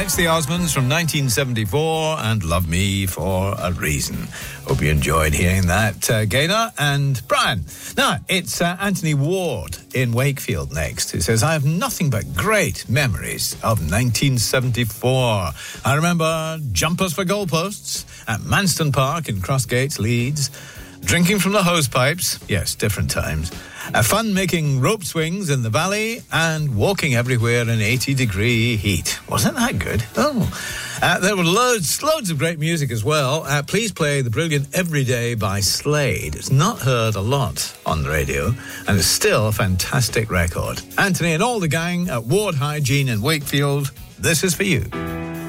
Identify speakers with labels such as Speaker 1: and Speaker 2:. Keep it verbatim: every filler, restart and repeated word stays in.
Speaker 1: It's the Osmonds from nineteen seventy-four and Love Me for a Reason. Hope you enjoyed hearing that, uh, Gaynor and Brian. Now, it's uh, Anthony Ward in Wakefield next, who says, I have nothing but great memories of nineteen seventy-four. I remember jumpers for goalposts at Manston Park in Crossgates, Leeds, drinking from the hose pipes, yes, different times, uh, fun making rope swings in the valley, and walking everywhere in eighty-degree heat. Wasn't that good? Oh. Uh, there were loads, loads of great music as well. Uh, please play the brilliant Everyday by Slade. It's not heard a lot on the radio, and it's still a fantastic record. Anthony and all the gang at Ward Hygiene in Wakefield, this is for you.